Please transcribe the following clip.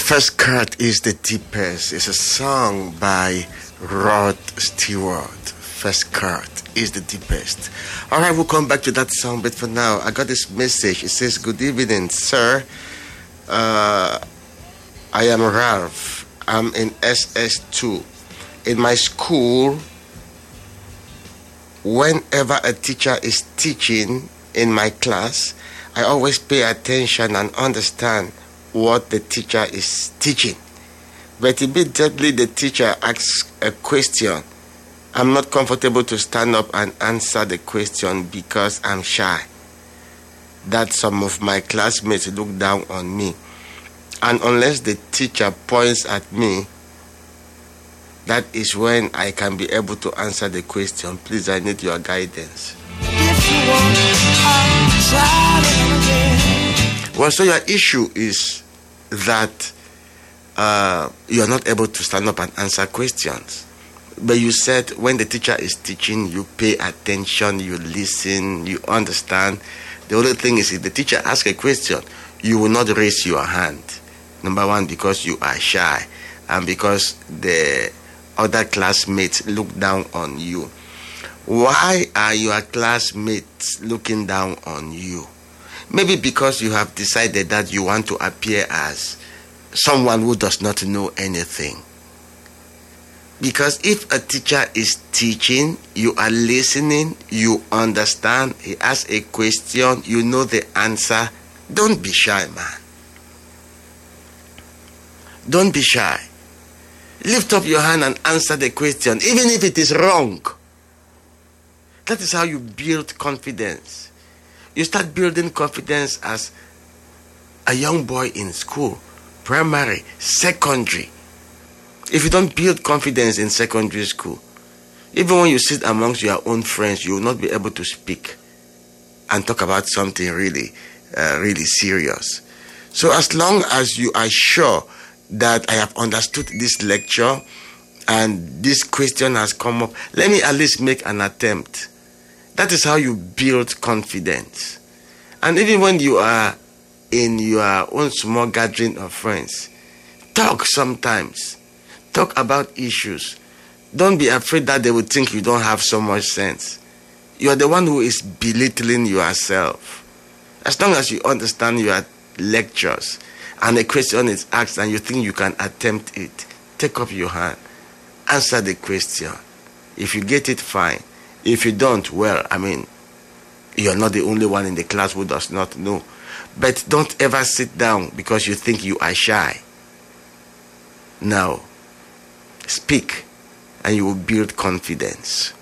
First Cut is the deepest. It's a song by Rod Stewart. First Cut is the deepest. All right, we'll come back to that song, but for now, I got this message. It says, "Good evening, sir. I am Ralph. I'm in SS2. In my school, whenever a teacher is teaching in my class, I always pay attention and understand what the teacher is teaching. But immediately the teacher asks a question, I'm not comfortable to stand up and answer the question because I'm shy. That some of my classmates look down on me. And unless the teacher points at me, that is when I can be able to answer the question. Please, I need your guidance." If you want, I'll try it again. Well, so your issue is that you are not able to stand up and answer questions. But you said when the teacher is teaching, you pay attention, you listen, you understand. The only thing is, if the teacher asks a question, you will not raise your hand. Number one, because you are shy, and because the other classmates look down on you. Why are your classmates looking down on you? Maybe because you have decided that you want to appear as someone who does not know anything. Because if a teacher is teaching, you are listening, you understand, he asks a question, you know the answer, don't be shy, man. Don't be shy. Lift up your hand and answer the question, even if it is wrong. That is how you build confidence. You start building confidence as a young boy in school, primary, secondary. If you don't build confidence in secondary school, even when you sit amongst your own friends, you will not be able to speak and talk about something really serious. So as long as you are sure that I have understood this lecture and this question has come up, let me at least make an attempt. That is how you build confidence. And even when you are in your own small gathering of friends, talk sometimes. Talk about issues. Don't be afraid that they will think you don't have so much sense. You are the one who is belittling yourself. As long as you understand your lectures and a question is asked and you think you can attempt it, take up your hand. Answer the question. If you get it, fine. If you don't, well, you're not the only one in the class who does not know. But don't ever sit down because you think you are shy. Now, speak and you will build confidence.